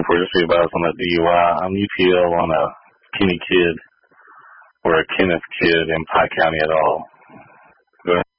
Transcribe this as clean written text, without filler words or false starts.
for just advice on a DUI. I'm UPL on a Kenny Kidd or a Kenneth Kidd in Pike County at all.